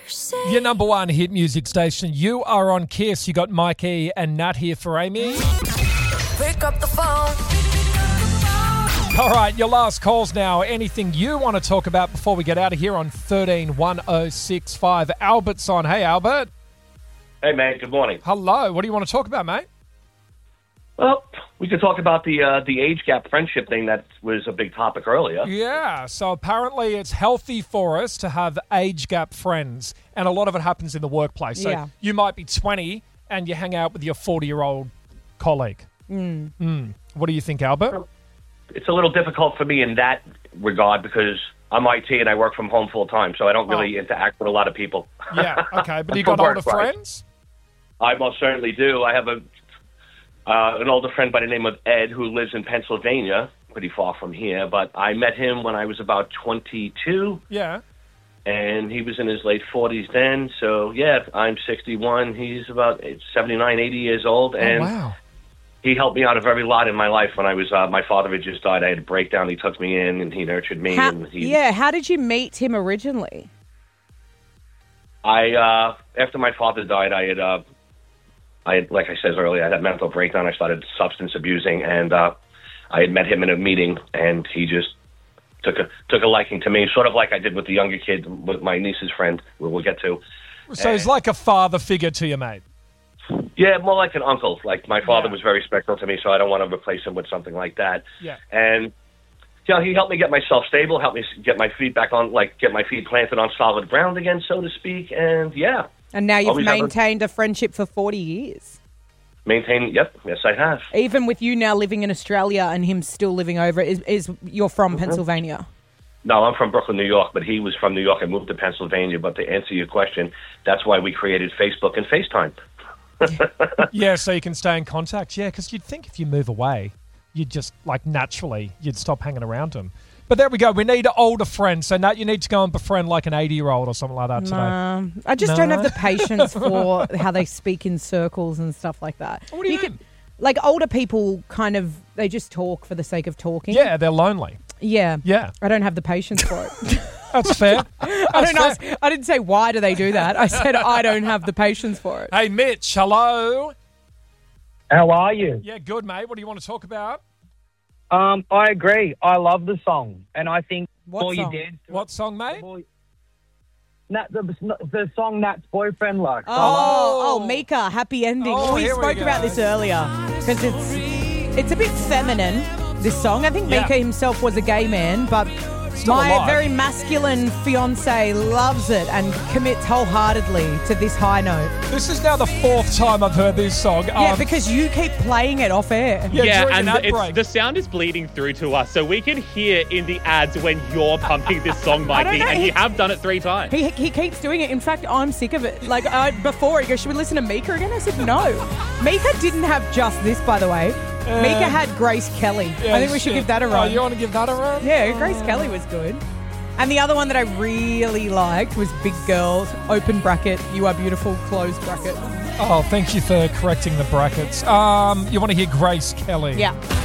Your number one hit music station. You are on Kiss. You got Mikey and Nat here for Amy. Pick up the phone. All right, your last calls now. Anything you want to talk about before we get out of here on 131065. Albert's on. Hey, Albert. Hey, man. Good morning. Hello. What do you want to talk about, mate? Well, we could talk about the age gap friendship thing that was a big topic earlier. Yeah, so apparently it's healthy for us to have age gap friends, and a lot of it happens in the workplace. So you might be 20 and you hang out with your 40-year-old colleague. What do you think, Albert? It's a little difficult for me in that regard because I'm IT and I work from home full time, so I don't really interact with a lot of people. Yeah, okay, but you got older friends? I most certainly do. I have an older friend by the name of Ed who lives in Pennsylvania, pretty far from here, but I met him when I was about 22. Yeah. And he was in his late 40s then, so yeah, I'm 61. He's about 79, 80 years old, and wow. He helped me out a very lot in my life when I was, my father had just died. I had a breakdown. He took me in and he nurtured me. How did you meet him originally? After my father died, I had, like I said earlier, I had a mental breakdown. I started substance abusing, and I had met him in a meeting, and he just took a liking to me, sort of like I did with the younger kid, with my niece's friend, we'll get to. So he's like a father figure to you, mate. Yeah, more like an uncle. Like, my father was very special to me, so I don't want to replace him with something like that. Yeah. And, you know, he helped me get myself stable, helped me get my feet back on, like, get my feet planted on solid ground again, so to speak, and yeah. And now you've maintained a friendship for 40 years. Yep, yes I have. Even with you now living in Australia and him still living over, you're from Pennsylvania? No, I'm from Brooklyn, New York, but he was from New York and moved to Pennsylvania. But to answer your question, that's why we created Facebook and FaceTime. Yeah, so you can stay in contact. Yeah, because you'd think if you move away, you'd just, like, naturally, you'd stop hanging around them. But there we go. We need older friends. So, Nat, you need to go and befriend like an 80-year-old or something like that today. I just don't have the patience for how they speak in circles and stuff like that. What do you mean? Like, older people kind of, they just talk for the sake of talking. Yeah, they're lonely. Yeah. Yeah. I don't have the patience for it. That's fair. I didn't say why do they do that. I said I don't have the patience for it. Hey, Mitch, hello. How are you? Yeah, good, mate. What do you want to talk about? I agree. I love the song, and I think What song? What song, mate? The song Nat's boyfriend likes. Oh, Mika, Happy Ending. Oh, we spoke about this earlier because it's a bit feminine, this song. I think Mika himself was a gay man, but Still my alive. very masculine fiance loves it and commits wholeheartedly to this high note. This is now the 4th time I've heard this song. Yeah, because you keep playing it off air. during and an ad break. the sound is bleeding through to us, so we can hear in the ads when you're pumping this song, Mikey, know, and you have done it 3 times. He keeps doing it. In fact, I'm sick of it. Like, before he goes, should we listen to Mika again? I said, no. Mika didn't have just this, by the way. Mika had Grace Kelly. Yeah, I think we should give that a run. Oh, you want to give that a run? Yeah, Grace Kelly was good. And the other one that I really liked was Big Girls, open bracket, You Are Beautiful, close bracket. Oh, thank you for correcting the brackets. You want to hear Grace Kelly? Yeah.